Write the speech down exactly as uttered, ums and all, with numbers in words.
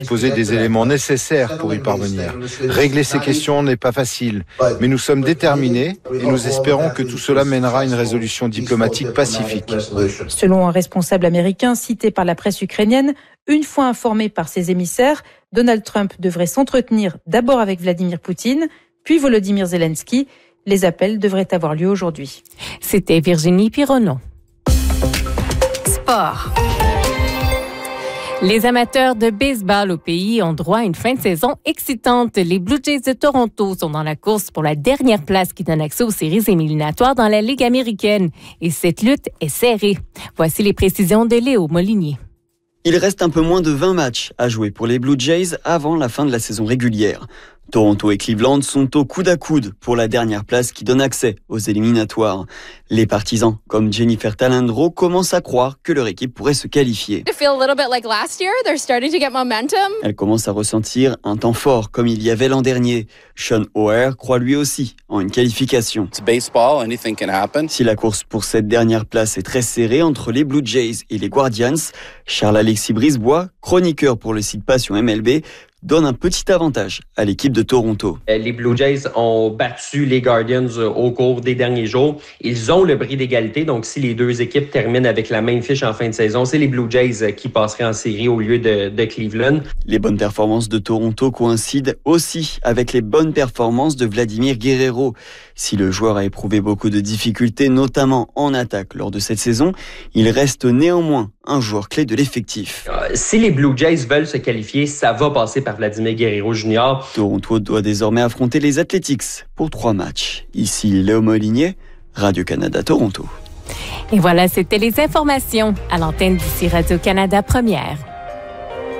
Poser des éléments nécessaires pour y parvenir. Régler ces questions n'est pas facile, mais nous sommes déterminés et nous espérons que tout cela mènera à une résolution diplomatique pacifique. Selon un responsable américain cité par la presse ukrainienne, une fois informé par ses émissaires, Donald Trump devrait s'entretenir d'abord avec Vladimir Poutine, puis Volodymyr Zelensky. Les appels devraient avoir lieu aujourd'hui. C'était Virginie Pironneau. Sport. Les amateurs de baseball au pays ont droit à une fin de saison excitante. Les Blue Jays de Toronto sont dans la course pour la dernière place qui donne accès aux séries éliminatoires dans la Ligue américaine. Et cette lutte est serrée. Voici les précisions de Léo Molinier. Il reste un peu moins de vingt matchs à jouer pour les Blue Jays avant la fin de la saison régulière. Toronto et Cleveland sont au coude à coude pour la dernière place qui donne accès aux éliminatoires. Les partisans, comme Jennifer Talandro, commencent à croire que leur équipe pourrait se qualifier. Elle commence à ressentir un temps fort comme il y avait l'an dernier. Sean O'Hare croit lui aussi en une qualification. Si la course pour cette dernière place est très serrée entre les Blue Jays et les Guardians, Charles-Alexis Brisebois, chroniqueur pour le site Passion M L B, donne un petit avantage à l'équipe de Toronto. Les Blue Jays ont battu les Guardians au cours des derniers jours. Ils ont le bris d'égalité, donc si les deux équipes terminent avec la même fiche en fin de saison, c'est les Blue Jays qui passeraient en série au lieu de, de Cleveland. Les bonnes performances de Toronto coïncident aussi avec les bonnes performances de Vladimir Guerrero. Si le joueur a éprouvé beaucoup de difficultés, notamment en attaque lors de cette saison, il reste néanmoins un joueur clé de l'effectif. Euh, si les Blue Jays veulent se qualifier, ça va passer par Vladimir Guerrero junior Toronto doit désormais affronter les Athletics pour trois matchs. Ici Léo Molinier, Radio-Canada Toronto. Et voilà, c'était les informations à l'antenne d'ici Radio-Canada Première.